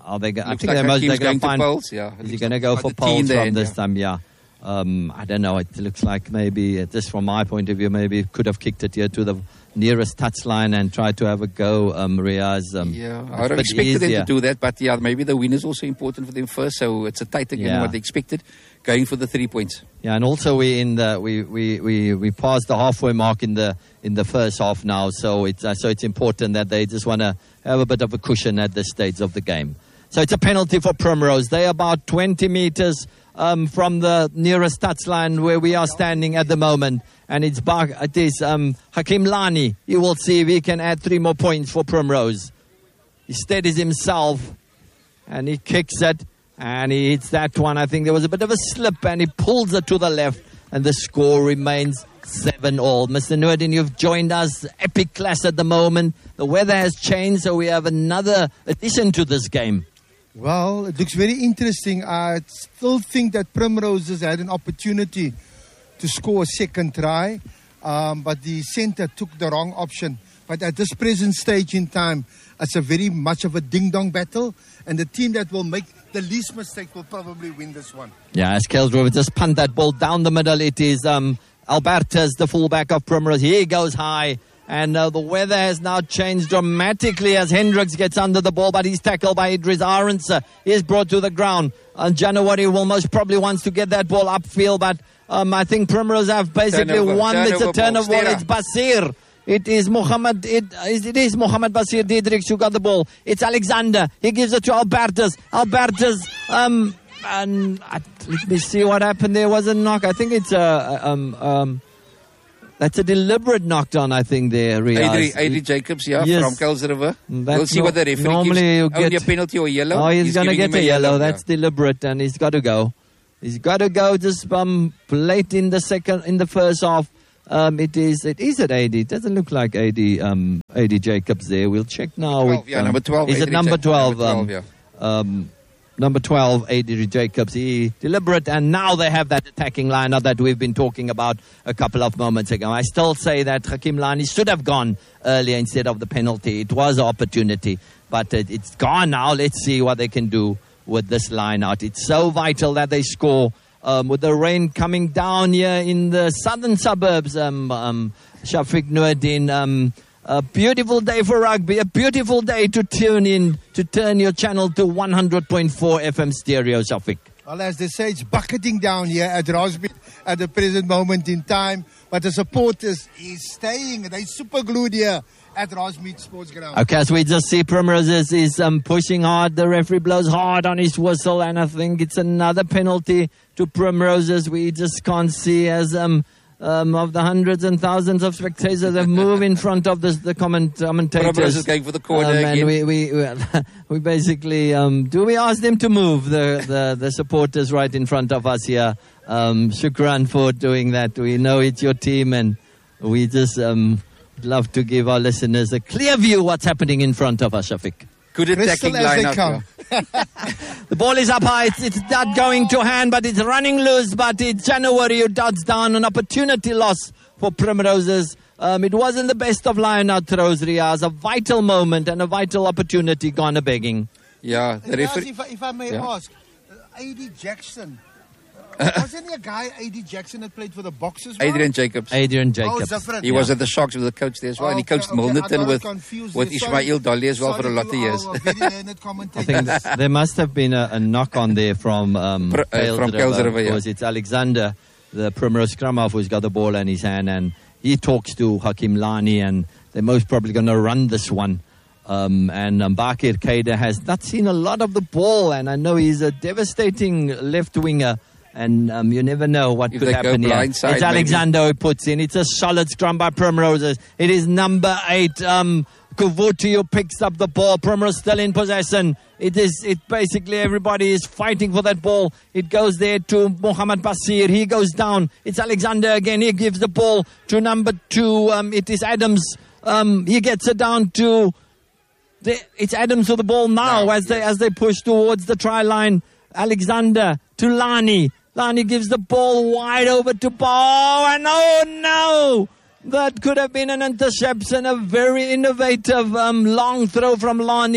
Speaker 2: are they? Go- I
Speaker 3: Looks
Speaker 2: think
Speaker 3: like
Speaker 2: they must. They're
Speaker 3: Hakim's
Speaker 2: going to
Speaker 3: going to
Speaker 2: find.
Speaker 3: Pearls, yeah.
Speaker 2: Is he
Speaker 3: Looks
Speaker 2: going to
Speaker 3: like
Speaker 2: go
Speaker 3: by
Speaker 2: for
Speaker 3: the team
Speaker 2: Pearls
Speaker 3: there,
Speaker 2: from this
Speaker 3: yeah.
Speaker 2: time? Yeah. Um, I don't know. It looks like maybe, uh, just from my point of view, maybe could have kicked it here to the nearest touchline and tried to have a go. Um, Riaz. Um,
Speaker 3: Yeah,
Speaker 2: it's
Speaker 3: I
Speaker 2: a
Speaker 3: would have
Speaker 2: bit
Speaker 3: expected them
Speaker 2: easier.
Speaker 3: to do that, but yeah, maybe the win is also important for them first, so it's a tighter game
Speaker 2: Yeah.
Speaker 3: than what they expected, going for the three points.
Speaker 2: Yeah, and also we in the we, we, we, we passed the halfway mark in the in the first half now, so it's uh, so it's important that they just want to have a bit of a cushion at this stage of the game. So it's a penalty for Primrose. They're about twenty meters um, from the nearest touchline where we are standing at the moment, and it's Bar- it is um, Hakim Lani. You will see if he can add three more points for Primrose. He steadies himself, and he kicks it. And he hits that one. I think there was a bit of a slip, and he pulls it to the left. And the score remains seven all. Mister Noordin, you've joined us. Epic class at the moment. The weather has changed, so we have another addition to this game.
Speaker 1: Well, it looks very interesting. I still think that Primroses had an opportunity to score a second try, um, but the centre took the wrong option. But at this present stage in time, it's a very much of a ding-dong battle, and the team that will make the least mistake will probably win this one.
Speaker 2: Yeah, as Kelsgrove just punt that ball down the middle. It is um, Albertus, the fullback of Primrose. He goes high. And uh, the weather has now changed dramatically as Hendricks gets under the ball, but he's tackled by Idris Arendse. He is brought to the ground. And January will most probably wants to get that ball upfield, but um, I think Primrose have basically
Speaker 3: Turnover,
Speaker 2: won. It's a
Speaker 3: turnover
Speaker 2: turnover
Speaker 3: ball.
Speaker 2: ball. It's Basir. It is Mohammed. It, it is Mohammed Basir Diedrichs who got the ball. It's Alexander. He gives it to Albertus. Albertus. Um, and uh, let me see what happened. There was a knock. I think it's a um um. That's a deliberate knockdown, I think, there, Riaz.
Speaker 3: Adri, Adri Jacobs, yeah,
Speaker 2: Yes.
Speaker 3: from Kells River.
Speaker 2: That's
Speaker 3: We'll see
Speaker 2: no-
Speaker 3: what the referee
Speaker 2: normally
Speaker 3: gives.
Speaker 2: you
Speaker 3: Only
Speaker 2: get-
Speaker 3: a penalty or yellow.
Speaker 2: Oh, he's, going to
Speaker 3: giving
Speaker 2: get
Speaker 3: him
Speaker 2: a yellow.
Speaker 3: yeah.
Speaker 2: That's deliberate, and he's got to go. He's got to go just um, late in the second, in the first half. Um, it is, it is at A D. It doesn't look like A D, um, A D Jacobs there. We'll check now.
Speaker 3: twelve,
Speaker 2: with,
Speaker 3: yeah,
Speaker 2: um,
Speaker 3: number twelve.
Speaker 2: Is it
Speaker 3: Adri
Speaker 2: number
Speaker 3: Jac-
Speaker 2: twelve?
Speaker 3: number
Speaker 2: um,
Speaker 3: twelve,
Speaker 2: um, number twelve, A D Jacobs. He deliberate, and now they have that attacking lineup that we've been talking about a couple of moments ago. I still say that Hakim Lani should have gone earlier instead of the penalty. It was an opportunity, but it, it's gone now. Let's see what they can do with this line out. It's so vital that they score. Um, with the rain coming down here in the southern suburbs, um, um, Shafiq Noordin, um, a beautiful day for rugby, a beautiful day to tune in, to turn your channel to one hundred point four F M stereo, Shafiq.
Speaker 1: Well, as they say, it's bucketing down here at Rosby at the present moment in time. But the supporters is staying. They're super glued here at Rosmead Sports Ground.
Speaker 2: Okay, so we just see Primrose is, is um, pushing hard. The referee blows hard on his whistle, and I think it's another penalty to Primroses. We just can't see as um, um, of the hundreds and thousands of spectators that move in front of the, the comment, commentators.
Speaker 3: Primrose is going for the corner
Speaker 2: um, and
Speaker 3: again.
Speaker 2: we we we, we basically um, do we ask them to move the, the, the supporters right in front of us here. Um, shukran for doing that. We know it's your team, and we just um, love to give our listeners a clear view what's happening in front of us, Shafiq.
Speaker 3: Good attacking
Speaker 1: Crystal as they
Speaker 3: lineup.
Speaker 1: come.
Speaker 3: yeah.
Speaker 2: The ball is up high. It's, it's not going to hand, but it's running loose. But it's January who dots down. An opportunity loss for Primroses. Um, it wasn't the best of line-out throws, Riaz. A vital moment and a vital opportunity gone a begging.
Speaker 3: Yeah, the
Speaker 1: And Riaz,
Speaker 3: referee.
Speaker 1: if, I, if I may
Speaker 3: Yeah.
Speaker 1: ask, uh, A D Jackson, uh, wasn't there a guy, A D Jackson, that played for the Boxers? well?
Speaker 3: Adrian Jacobs.
Speaker 2: Adrian
Speaker 1: Oh,
Speaker 2: Jacobs.
Speaker 1: different.
Speaker 3: He was at the Sharks with the coach there as well, and he
Speaker 1: Okay,
Speaker 3: coached
Speaker 1: okay, I
Speaker 3: Milnerton
Speaker 1: got
Speaker 3: with,
Speaker 1: confused
Speaker 3: with
Speaker 1: there. Sorry.
Speaker 3: Ishmael Dolly as well for a
Speaker 1: Sorry
Speaker 3: lot of
Speaker 1: to
Speaker 3: years.
Speaker 1: our very learned
Speaker 2: I
Speaker 1: commentators.
Speaker 2: think th- there must have been a, a knock on there from um,
Speaker 3: Pr- uh,
Speaker 2: Kales
Speaker 3: from
Speaker 2: River,
Speaker 3: Kales River, yeah.
Speaker 2: because it's Alexander, the Primrose scrum half, who's got the ball in his hand, and he talks to Hakim Lani, and they're most probably going to run this one. Um, and um, Bakir Kaida has not seen a lot of the ball, and I know he's a devastating left winger, and um, you never know what
Speaker 3: If
Speaker 2: could
Speaker 3: they go
Speaker 2: happen here.
Speaker 3: blindside,
Speaker 2: It's Alexander who puts in. It's a solid scrum by Primroses. It is number eight, um, Kuvuti, who picks up the ball. Primrose still in possession. It is. It basically everybody is fighting for that ball. It goes there to Mohammed Basir. He goes down. It's Alexander again. He gives the ball to number two. Um, it is Adams. Um, he gets it down to. The, it's Adams with the ball now
Speaker 3: Now,
Speaker 2: as they
Speaker 3: yes.
Speaker 2: as they push towards the try line. Alexander to Lani. Lani gives the ball wide over to Paul, and oh no! That could have been an interception, a very innovative um, long throw from Lani.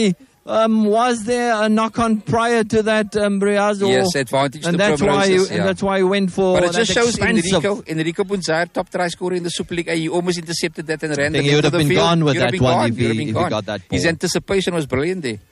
Speaker 2: Um, was there a knock-on prior to that, um, Riaz? Or,
Speaker 3: yes, advantage
Speaker 2: and
Speaker 3: to
Speaker 2: that's why you,
Speaker 3: Primroses, yeah.
Speaker 2: And that's why you went for
Speaker 3: But it
Speaker 2: that
Speaker 3: just shows
Speaker 2: expensive.
Speaker 3: Enrico, Enrico Bunzair, top try scorer in the Super League. He almost intercepted that and ran
Speaker 2: I think
Speaker 3: the
Speaker 2: he would have
Speaker 3: length of
Speaker 2: been
Speaker 3: the field.
Speaker 2: gone with
Speaker 3: He would
Speaker 2: that
Speaker 3: have been
Speaker 2: one
Speaker 3: gone.
Speaker 2: if
Speaker 3: He would have
Speaker 2: he,
Speaker 3: been
Speaker 2: if he
Speaker 3: gone.
Speaker 2: got that ball.
Speaker 3: His anticipation was brilliant there.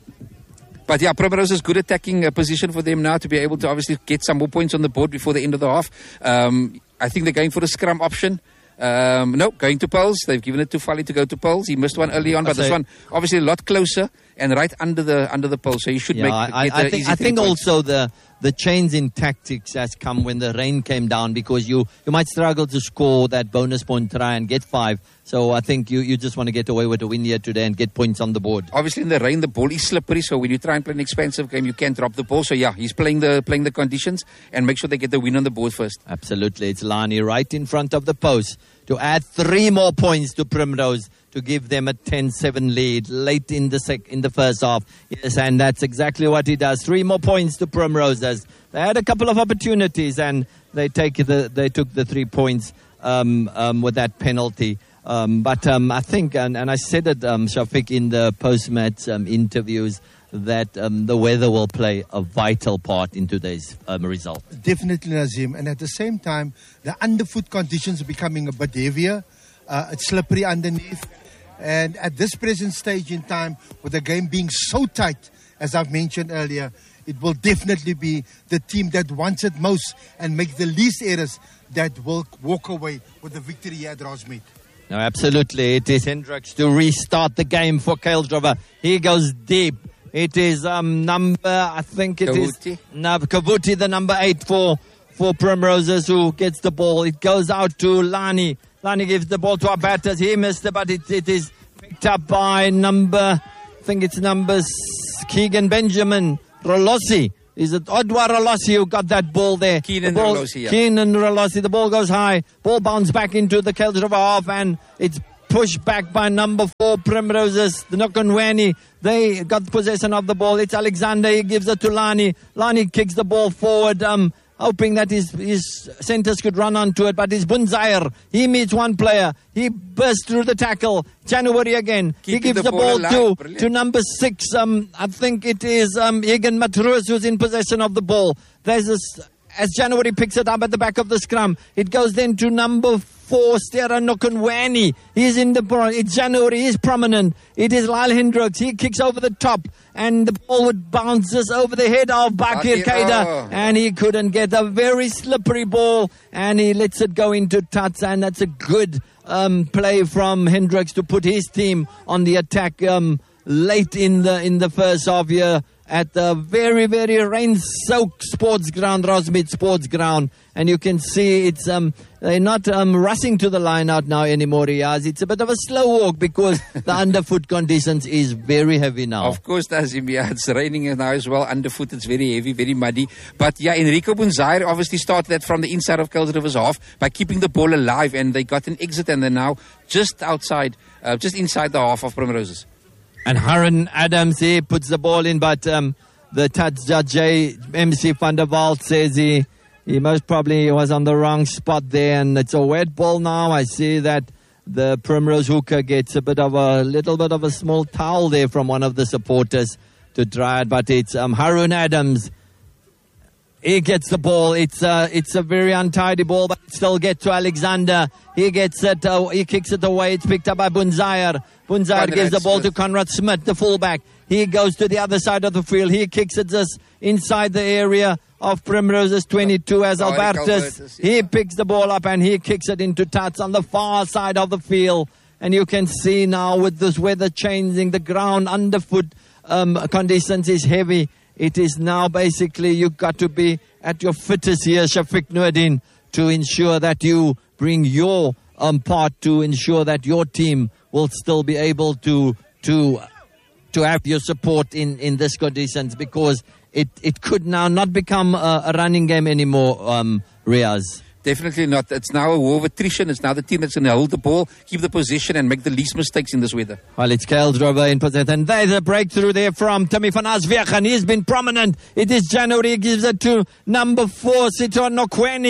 Speaker 3: But yeah, Primrose is good attacking uh, position for them now to be able to obviously get some more points on the board before the end of the half. Um, I think they're going for a scrum option. Um, no, going to poles. They've given it to Fali to go to poles. He missed one early on, but
Speaker 2: I'll
Speaker 3: this
Speaker 2: say-
Speaker 3: one obviously a lot closer and right under the under the pole. So he should
Speaker 2: Yeah,
Speaker 3: make.
Speaker 2: I,
Speaker 3: get
Speaker 2: I
Speaker 3: a
Speaker 2: think,
Speaker 3: easy
Speaker 2: I
Speaker 3: three
Speaker 2: think
Speaker 3: points.
Speaker 2: also the the change in tactics has come when the rain came down, because you, you might struggle to score that bonus point try and get five. So I think you, you just want to get away with a win here today and get points on the board.
Speaker 3: Obviously, in the rain, the ball is slippery. So when you try and play an expensive game, you can drop the ball. So yeah, he's playing the playing the conditions and make sure they get the win on the board first.
Speaker 2: Absolutely. It's Lani right in front of the post to add three more points to Primrose to give them a ten seven lead late in the sec- in the first half. Yes, and that's exactly what he does. Three more points to Primrose. As they had a couple of opportunities and they take the they took the three points um, um, with that penalty. Um, but um, I think, and, and I said it, um, Shafiq, in the post-match um, interviews, that um, the weather will play a vital part in today's um, result.
Speaker 1: Definitely, Nazim. And at the same time, the underfoot conditions are becoming a bit heavier. Uh, it's slippery underneath. And at this present stage in time, with the game being so tight, as I've mentioned earlier, it will definitely be the team that wants it most and make the least errors that will walk away with the victory here at Rosemead.
Speaker 2: No, absolutely. It is Hendricks to restart the game for Kuilsriver. He goes deep. It is um, number, I think it
Speaker 3: Kavuti.
Speaker 2: is no, Kavuti, the number eight for, for Primroses, who gets the ball. It goes out to Lani. Lani gives the ball to our batters. He missed it, but it, it is picked up by number, I think it's number s- Keegan Benjamin Rolossi. Is it Odwa Rolossi who got that ball there?
Speaker 3: Keenan
Speaker 2: The ball-
Speaker 3: Rolossi, yeah.
Speaker 2: Keenan Rolossi. The ball goes high. Ball bounced back into the Kuilsriver half, and it's pushed back by number four, Primroses, the Nokonwani. They got possession of the ball. It's Alexander. He gives it to Lani. Lani kicks the ball forward, um, hoping that his, his centers could run onto it. But it's Bunzair. He meets one player. He bursts through the tackle. January again. he
Speaker 3: Keeping
Speaker 2: gives
Speaker 3: the
Speaker 2: the,
Speaker 3: ball
Speaker 2: ball,
Speaker 3: alive.
Speaker 2: to,
Speaker 3: Brilliant.
Speaker 2: to number six. Um, I think it is um, Egan Matrus who's in possession of the ball. There's this, as January picks it up at the back of the scrum, it goes then to number four, Stera Nokonwani. He's in the ball. It's January. He's prominent. It is Lyle Hendricks. He kicks over the top, and the ball would bounces over the head of Bakir
Speaker 3: Bakir,
Speaker 2: Kaida,
Speaker 3: oh.
Speaker 2: and he couldn't get a very slippery ball, and he lets it go into Tuts, and that's a good um, play from Hendricks to put his team on the attack um, late in the in the first half here at the very, very rain-soaked sports ground, Rosemead Sports Ground. And you can see it's um, they're not um, rushing to the line out now anymore, Riaz. It's a bit of a slow walk because the underfoot conditions is very heavy now.
Speaker 3: Of course, Nazim, yeah, it's raining now as well. Underfoot, it's very heavy, very muddy. But yeah, Enrico Bunzair obviously started that from the inside of Kuilsriver's half by keeping the ball alive, and they got an exit, and they're now just outside, uh, just inside the half of Primroses.
Speaker 2: And Harren Adams, he puts the ball in, but um, the touch judge, M C van der Walt, says he, he most probably was on the wrong spot there, and it's a wet ball now. I see that the Primrose hooker gets a bit of a little bit of a small towel there from one of the supporters to dry it, but it's um, Harun Adams. He gets the ball. It's a, it's a very untidy ball, but it still gets to Alexander. He gets it. Uh, he kicks it away. It's picked up by Bunzair. Bunzair
Speaker 3: Conrad
Speaker 2: gives the ball
Speaker 3: Smith.
Speaker 2: to Conrad Smith, the fullback. He goes to the other side of the field. He kicks it just inside the area of Primrose's twenty-two as
Speaker 3: Oh, Eric
Speaker 2: Albertus.
Speaker 3: Albertus, yeah.
Speaker 2: He picks the ball up and he kicks it into Tats on the far side of the field. And you can see now with this weather changing, the ground underfoot um, conditions is heavy. It is now basically you've got to be at your fittest here, Shafiq Nuruddin, to ensure that you bring your um, part to ensure that your team will still be able to to to have your support in, in this conditions, because it, it could now not become a, a running game anymore, um, Riaz.
Speaker 3: Definitely not. It's now a war of attrition. It's now the team that's going to hold the ball, keep the position, and make the least mistakes in this weather.
Speaker 2: Well, it's Kuilsriver in possession. And there's a breakthrough there from Timmy van Asweg, and he's been prominent. It is January. He gives it to number four, Sito Nokweni.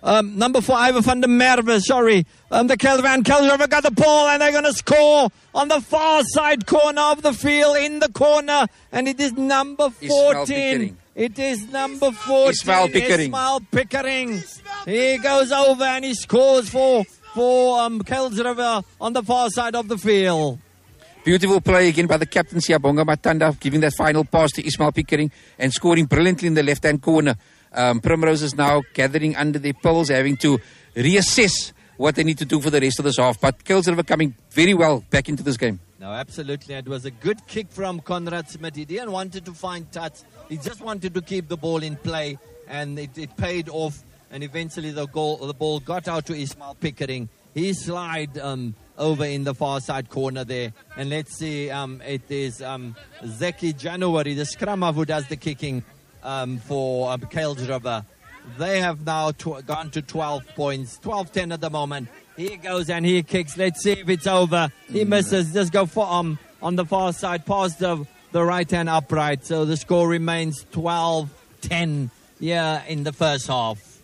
Speaker 2: Um, number four, Ivor van der Merwe, sorry. Um, the Kel Van Kelderove got the ball and they're going to score on the far side corner of the field in the corner. And it is number fourteen. It is number fourteen.
Speaker 3: Ismail Pickering.
Speaker 2: Ismail Pickering. He goes over and he scores for, for um, Kelderove on the far side of the field.
Speaker 3: Beautiful play again by the captain, Siyabonga Matanda, giving that final pass to Ismail Pickering and scoring brilliantly in the left-hand corner. Um, Primrose is now gathering under their poles, having to reassess what they need to do for the rest of this half. But Kelderove coming very well back into this game.
Speaker 2: No, absolutely. It was a good kick from Conrad Smith. He didn't want to find touch. He just wanted to keep the ball in play, and it, it paid off. And eventually the, goal, the ball got out to Ismail Pickering. He slid um, over in the far side corner there. And let's see, um, it is um, Zeki January, the scrummer, who does the kicking. Um, for um, Kelderove. They have now tw- gone to twelve points, twelve ten at the moment. He goes and he kicks. Let's see if it's over. He misses. Just go for um, on the far side, past the, the right-hand upright. So the score remains twelve ten here in the first half.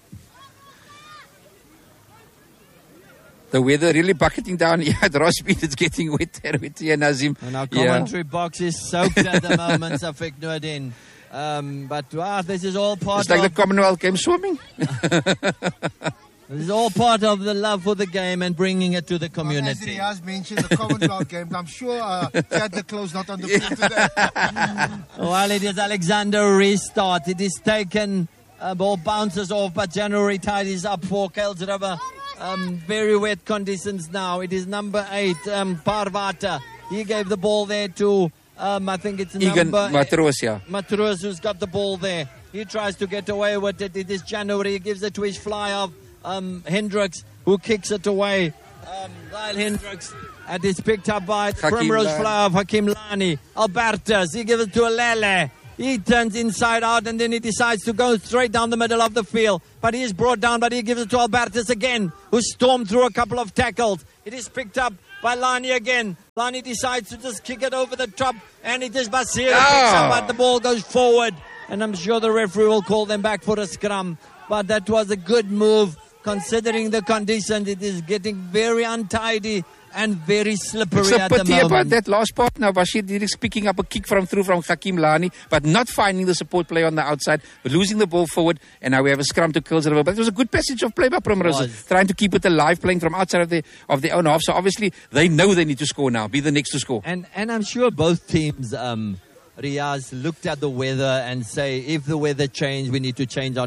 Speaker 3: The weather really bucketing down here at Rossmead. It's getting wet there with here, Nazim.
Speaker 2: And our commentary yeah. box is soaked at the moment, Safik Noordin. Um, but wow, this is all part
Speaker 3: it's like
Speaker 2: of...
Speaker 3: the Commonwealth Games swimming.
Speaker 2: This is all part of the love for the game and bringing it to the community.
Speaker 1: Well, as he has mentioned the Commonwealth Games, I'm sure uh, Chad the Close not on the field today.
Speaker 2: Well, it is Alexander restart. It is taken, uh, ball bounces off, but January Tide is up for Kelderove. Um, very wet conditions now. It is number eight, um, Parvata. He gave the ball there to... Um, I think it's
Speaker 3: Egan
Speaker 2: number
Speaker 3: Matroos, yeah.
Speaker 2: Matroos who's got the ball there. He tries to get away with it. It is January. He gives it to his fly of um, Hendricks, who kicks it away. Um, Lyle Hendricks, and it's picked up by the Primrose fly of Hakim Lani. Albertus, he gives it to Alele. He turns inside out and then he decides to go straight down the middle of the field. But he is brought down, but he gives it to Albertus again, who stormed through a couple of tackles. It is picked up by Lani again. Lani decides to just kick it over the top, and it is Basir who picks up, but the ball goes forward. And I'm sure the referee will call them back for a scrum. But that was a good move, considering the conditions. It is getting very untidy and very slippery
Speaker 3: it's a
Speaker 2: at the
Speaker 3: pity
Speaker 2: moment.
Speaker 3: About that last part now. Bashir Dirks picking up a kick from through from Hakim Lani, but not finding the support play on the outside, but losing the ball forward, and now we have a scrum to Kelderove. But it was a good passage of play by Primrose, trying to keep it alive, playing from outside of, the, of their own half. So obviously they know they need to score now, be the next to score.
Speaker 2: And and I'm sure both teams, um, Riaz, looked at the weather and say, if the weather changed, we need to change our